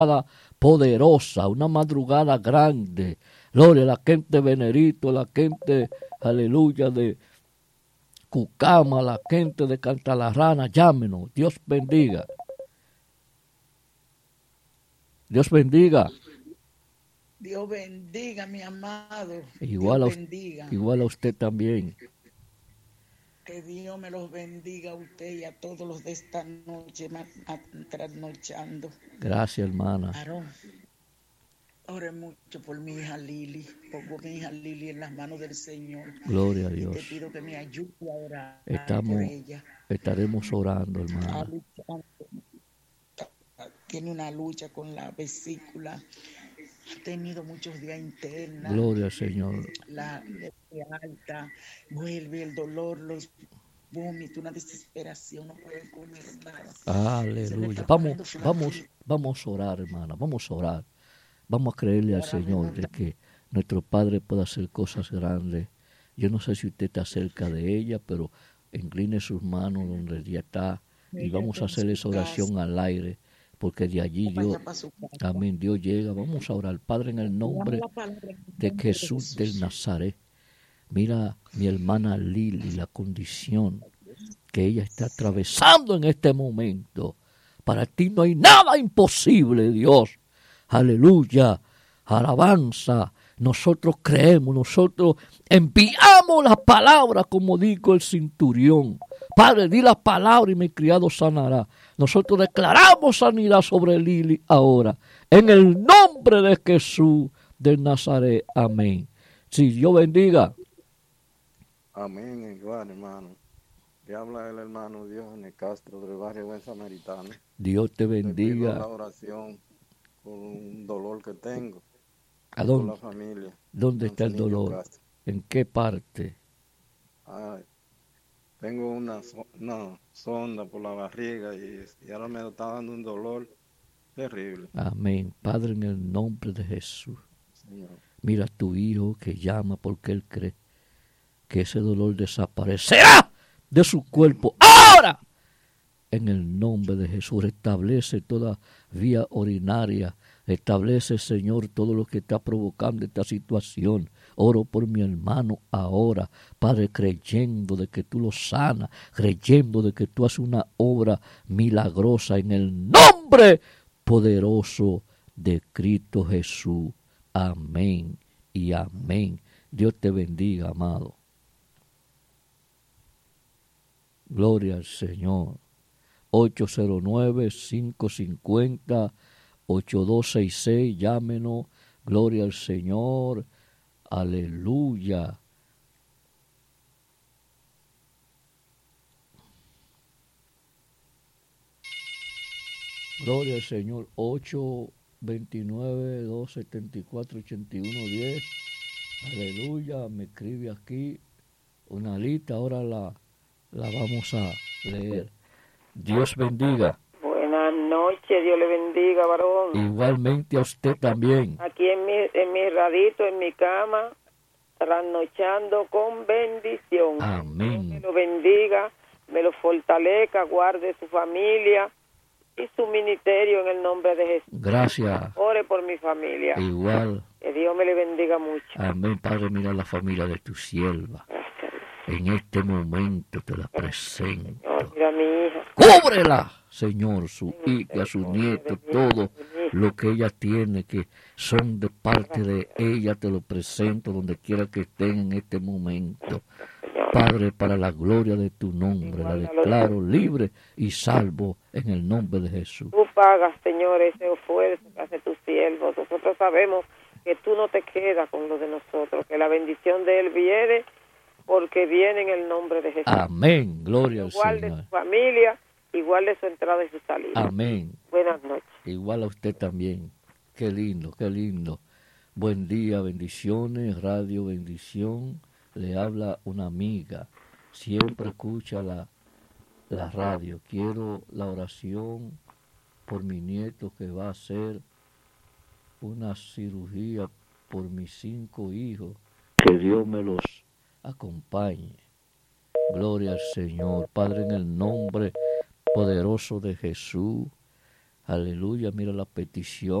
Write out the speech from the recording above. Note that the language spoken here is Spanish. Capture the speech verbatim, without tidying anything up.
poderosa, una madrugada grande. Gloria a la gente de Venerito, la gente, aleluya, de Cucama, la gente de Cantalarrana, llámenos. Dios bendiga. Dios bendiga. Dios bendiga, mi amado. Igual, Dios a, bendiga. igual a usted también. Que Dios me los bendiga a usted y a todos los de esta noche, trasnochando. Gracias, hermana. Aarón, ore mucho por mi hija Lili. Pongo a mi hija Lili en las manos del Señor. Gloria a Dios. Y te pido que me ayude a orar Estamos, por ella. Estaremos orando, hermana. Tiene una lucha con la vesícula. Ha tenido muchos días internas. Gloria al Señor. La alta, vuelve el dolor, los vómitos, una desesperación, no puede comer nada. Aleluya. Vamos, vamos, vamos a orar, hermana, vamos a orar. Vamos a creerle al Señor de que nuestro Padre puede hacer cosas grandes. Yo no sé si usted está cerca de ella, pero incline sus manos donde ella está y vamos a hacer esa oración al aire, porque de allí Dios, amén, Dios llega. Vamos a orar, Padre, en el nombre de Jesús del Nazaret. Mira mi hermana Lili, la condición que ella está atravesando en este momento. Para ti no hay nada imposible, Dios. Aleluya, alabanza. Nosotros creemos, nosotros enviamos la palabra como dijo el centurión. Padre, di la palabra y mi criado sanará. Nosotros declaramos sanidad sobre Lili ahora. En el nombre de Jesús de Nazaret. Amén. Si Dios bendiga. Amén, igual, hermano. Le habla el hermano Diógenes Castro del barrio Buen Samaritano. Dios te bendiga. Le pido la oración por un dolor que tengo. ¿A dónde? Por la familia. ¿Dónde está el dolor? Castro. ¿En qué parte? Ay, tengo una, una sonda por la barriga y, y ahora me está dando un dolor terrible. Amén. Padre, en el nombre de Jesús. Señor. Mira a tu hijo que llama porque él cree que ese dolor desaparecerá de su cuerpo ahora. En el nombre de Jesús, establece toda vía urinaria. Establece, Señor, todo lo que está provocando esta situación. Oro por mi hermano ahora, Padre, creyendo de que tú lo sanas, creyendo de que tú haces una obra milagrosa en el nombre poderoso de Cristo Jesús. Amén y amén. Dios te bendiga, amado. Gloria al Señor. ocho cero nueve, cinco cinco cero, ocho dos seis seis, llámenos. Gloria al Señor. Aleluya. Gloria al Señor. ocho dos nueve, dos siete cuatro, ocho uno uno cero. Aleluya. Me escribe aquí una lista. Ahora la, la vamos a leer. Dios bendiga. Buenas noches, Dios le bendiga, varón. Igualmente a usted también. Aquí en mi, en mi radito, en mi cama, trasnochando con bendición. Amén. Dios me lo bendiga, me lo fortalezca, guarde su familia y su ministerio en el nombre de Jesús. Gracias. Ore por mi familia. Igual. Que Dios me le bendiga mucho. Amén, Padre, mira la familia de tu sierva. En este momento te la presento. Señor, mira a mi hija. Cúbrela, Señor, su hija, su nieto, todo lo que ella tiene, que son de parte de ella, te lo presento donde quiera que estén en este momento. Padre, para la gloria de tu nombre, la declaro libre y salvo en el nombre de Jesús. Tú pagas, Señor, ese esfuerzo que hace tu siervo. Nosotros sabemos que tú no te quedas con lo de nosotros, que la bendición de él viene porque viene en el nombre de Jesús. Amén, gloria al Señor. Igual de su familia, igual de su entrada y su salida. Amén. Buenas noches. Igual a usted también. Qué lindo, qué lindo. Buen día, bendiciones, radio bendición. Le habla una amiga. Siempre escucha la, la radio. Quiero la oración por mi nieto que va a hacer una cirugía por mis cinco hijos. Que Dios me los acompañe. Gloria al Señor. Padre, en el nombre poderoso de Jesús, Aleluya, mira la petición.